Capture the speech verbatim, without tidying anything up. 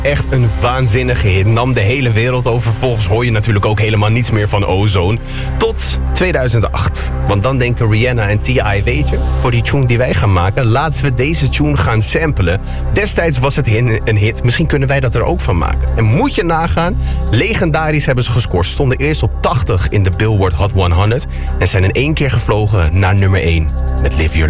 echt een waanzinnige hit. Nam de hele wereld over. Vervolgens hoor je natuurlijk ook helemaal niets meer van Ozone. Tot tweeduizend acht. Want dan denken Rihanna en T I, weet je, voor die tune die wij gaan maken, laten we deze tune gaan samplen. Destijds was het een hit. Misschien kunnen wij dat er ook van maken. En moet je nagaan, legendarisch hebben ze gescoord. Stonden eerst op tachtig in de Billboard Hot honderd. En zijn in één keer gevlogen naar nummer één met Live Your